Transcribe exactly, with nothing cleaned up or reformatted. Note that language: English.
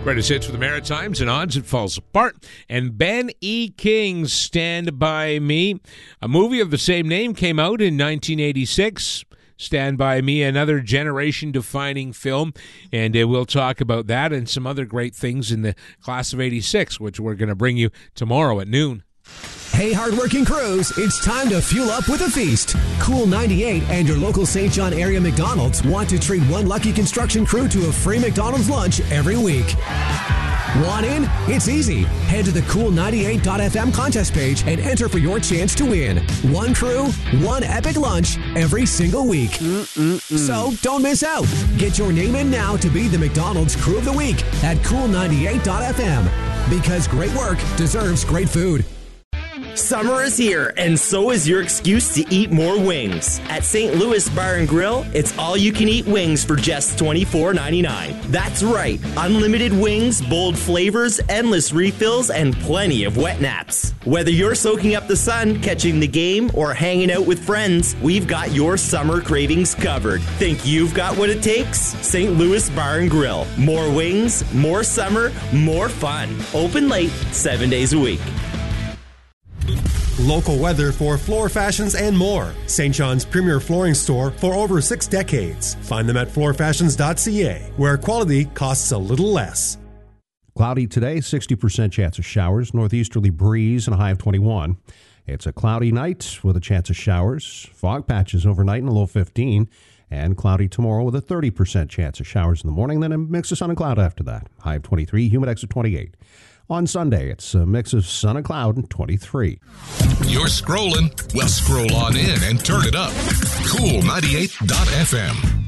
Greatest hits for the Maritimes and odds it falls apart. And Ben E. King's Stand By Me, a movie of the same name, came out in nineteen eighty-six. Stand By Me, another generation-defining film, and uh, we'll talk about that and some other great things in the class of eighty-six, which we're going to bring you tomorrow at noon. Hey, hardworking crews, it's time to fuel up with a feast. Cool ninety-eight and your local Saint John area McDonald's want to treat one lucky construction crew to a free McDonald's lunch every week. Want in? It's easy. Head to the cool ninety-eight dot f m contest page and enter for your chance to win. One crew, one epic lunch every single week. Mm-mm-mm. So don't miss out. Get your name in now to be the McDonald's Crew of the Week at cool ninety-eight dot f m. Because great work deserves great food. Summer is here, and so is your excuse to eat more wings. At Saint Louis Bar and Grill, it's all-you-can-eat wings for just twenty-four ninety-nine. That's right, unlimited wings, bold flavors, endless refills, and plenty of wet naps. Whether you're soaking up the sun, catching the game, or hanging out with friends, we've got your summer cravings covered. Think you've got what it takes? Saint Louis Bar and Grill. More wings, more summer, more fun. Open late, seven days a week. Local weather for floor fashions and more. Saint John's premier flooring store for over six decades. Find them at floor fashions dot c a, where quality costs a little less. Cloudy today, sixty percent chance of showers, northeasterly breeze, and a high of twenty-one. It's a cloudy night with a chance of showers, fog patches overnight and a low fifteen, and cloudy tomorrow with a thirty percent chance of showers in the morning, then a mix of sun and cloud after that. High of twenty-three, humidex of twenty-eight. On Sunday, it's a mix of sun and cloud and twenty-three. You're scrolling? Well, scroll on in and turn it up. cool ninety-eight dot f m.